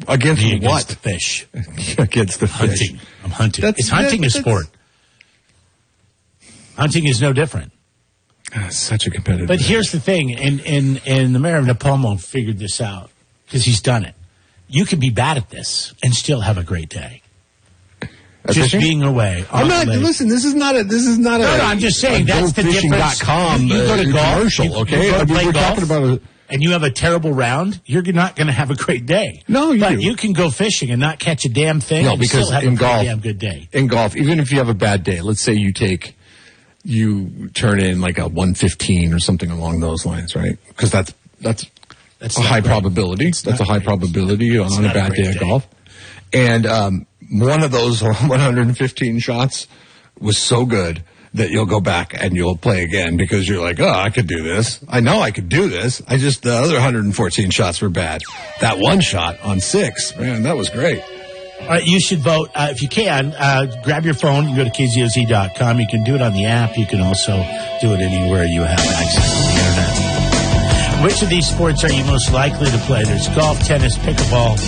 Against Me what? Against the fish. Against the fish. Hunting. I'm hunting. It's hunting a sport. Hunting is no different. Such a competitive. But here's the thing, and the mayor of Napomo figured this out because he's done it. You can be bad at this and still have a great day. Just being away. I'm not. Listen, this is not a. No, I'm just saying that's the difference. GoFishing.com. You go to golf. Commercial, okay? You go play we're golf, talking about and you have a terrible round. You're not going to have a great day. No, you can go fishing and not catch a damn thing. No, because still have in a golf, damn good day. In golf, even if you have a bad day, let's say you turn in like a 115 or something along those lines, right? Because that's a high probability. That's a high probability on a bad day of golf. And one of those 115 shots was so good that you'll go back and you'll play again because you're like, oh, I could do this. I know I could do this. The other 114 shots were bad. That one shot on 6, man, that was great. All right, you should vote. If you can, grab your phone. You go to KZOZ.com. You can do it on the app. You can also do it anywhere you have access to the internet. Which of these sports are you most likely to play? There's golf, tennis, pickleball,